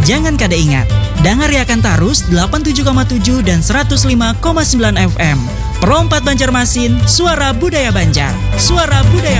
Jangan kada ingat, dengar akan Tarus 87,7 dan 105,9 FM. Perompat Banjarmasin, suara budaya Banjar. Suara budaya